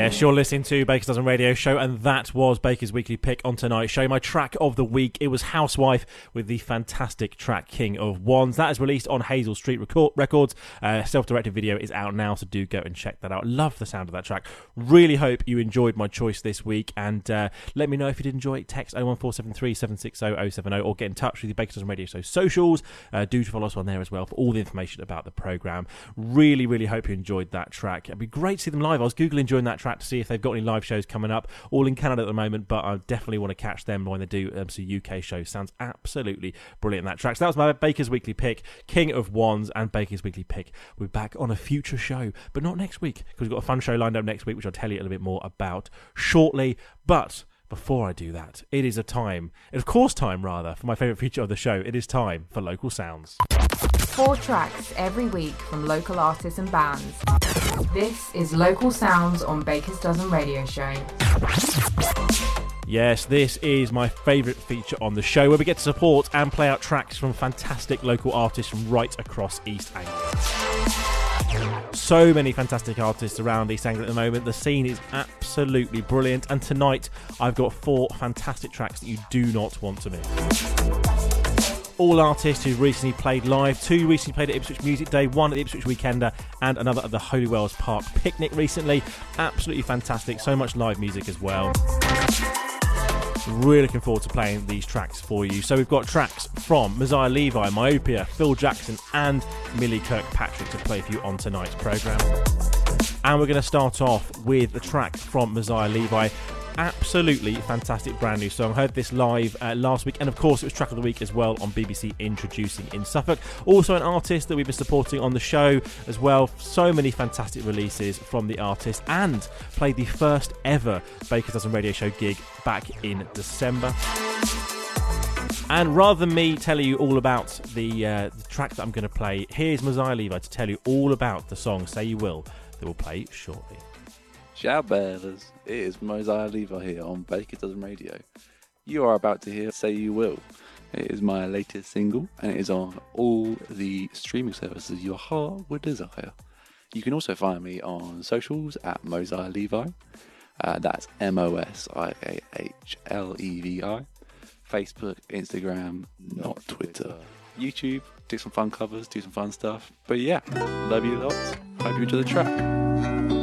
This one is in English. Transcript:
Yes, you're listening to Baker's Dozen Radio Show, and that was Baker's Weekly Pick on tonight's show. My track of the week, it was Housewife with the fantastic track King of Wands. That is released on Hazel Street Records. Self-directed video is out now, so do go and check that out. Love the sound of that track. Really hope you enjoyed my choice this week, and let me know if you did enjoy it. Text 01473 760 070 or get in touch with the Baker's Dozen Radio Show socials. Do follow us on there as well for all the information about the programme. Really, really hope you enjoyed that track. It'd be great to see them live. I was Googling during that track to see if they've got any live shows coming up, all in Canada at the moment, but I definitely want to catch them when they do some UK shows. Sounds absolutely brilliant, that track. So that was my Baker's Weekly Pick, King of Wands, and Baker's Weekly Pick. We're back on a future show, but not next week, because we've got a fun show lined up next week, which I'll tell you a little bit more about shortly. But before I do that, it is time for my favourite feature of the show. It is time for Local Sounds. 4 tracks every week from local artists and bands. This is Local Sounds on Baker's Dozen Radio Show. Yes, this is my favourite feature on the show, where we get to support and play out tracks from fantastic local artists from right across East Anglia. So many fantastic artists around East Anglia at the moment. The scene is absolutely brilliant, and tonight I've got 4 fantastic tracks that you do not want to miss. All artists who recently played live. 2 recently played at Ipswich Music Day, 1 at the Ipswich Weekender, and another at the Holy Wells Park Picnic recently. Absolutely fantastic. So much live music as well. Really looking forward to playing these tracks for you. So we've got tracks from Messiah Levi, Myopia, Phil Jackson, and Millie Kirkpatrick to play for you on tonight's programme. And we're going to start off with a track from Messiah Levi. Absolutely fantastic brand new song. Heard this live last week, and of course it was track of the week as well on BBC Introducing in Suffolk. Also an artist that we've been supporting on the show as well. So many fantastic releases from the artist, and played the first ever Baker's Dozen Radio Show gig back in December. And rather than me telling you all about the track that I'm going to play, here's Messiah Levi to tell you all about the song Say You Will that we'll play shortly. Ciao Bears, it is Messiah Levi here on Baker's Dozen Radio. You are about to hear Say You Will. It is my latest single, and it is on all the streaming services your heart would desire. You can also find me on socials at Messiah Levi. That's MOSIAHLEVI. Facebook, Instagram, not Twitter. YouTube, do some fun covers, do some fun stuff. But yeah, love you lots. Hope you enjoy the track.